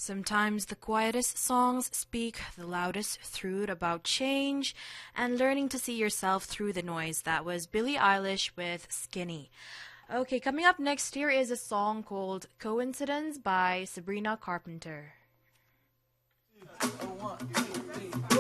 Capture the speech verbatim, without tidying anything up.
Sometimes the quietest songs speak the loudest truth about change and learning to see yourself through the noise. That was Billie Eilish with Skinny. Okay, coming up next here is a song called Coincidence by Sabrina Carpenter. One, two, three.